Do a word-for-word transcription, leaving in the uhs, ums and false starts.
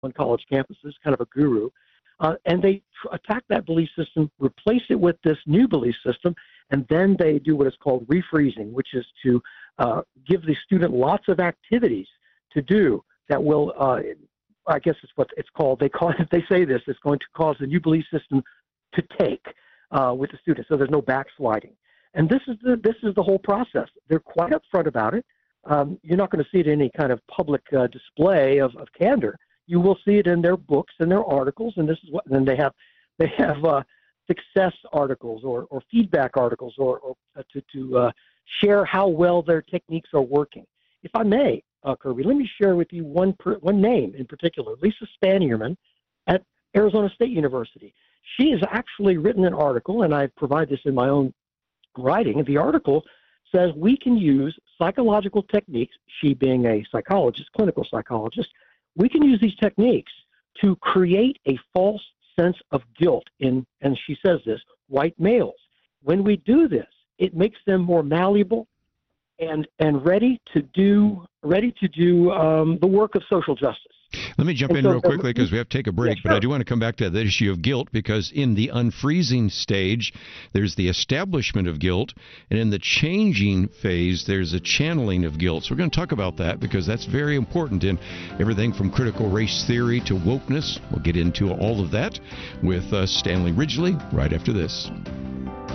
on college campuses, kind of a guru. Uh, and they tr- attack that belief system, replace it with this new belief system, and then they do what is called refreezing, which is to uh, give the student lots of activities to do that will, uh, I guess it's what it's called. They call it, they say this, it's going to cause the new belief system to take uh, with the student, so there's no backsliding. And this is the this is the whole process. They're quite upfront about it. Um, you're not going to see it in any kind of public uh, display of, of candor. You will see it in their books and their articles, and this is what. Then they have they have uh, success articles or, or feedback articles, or, or uh, to to uh, share how well their techniques are working. If I may, uh, Kirby, let me share with you one per, one name in particular, Lisa Spanierman at Arizona State University. She has actually written an article, and I provide this in my own writing. The article says we can use psychological techniques, she being a psychologist, clinical psychologist, we can use these techniques to create a false sense of guilt in, and she says this, white males. When we do this, it makes them more malleable and and ready to do ready to do um, the work of social justice. Let me jump and in so, real quickly because we have to take a break, yeah, sure. but I do want to come back to the issue of guilt, because in the unfreezing stage, there's the establishment of guilt, and in the changing phase, there's a channeling of guilt. So we're going to talk about that because that's very important in everything from critical race theory to wokeness. We'll get into all of that with uh, Stanley Ridgely right after this.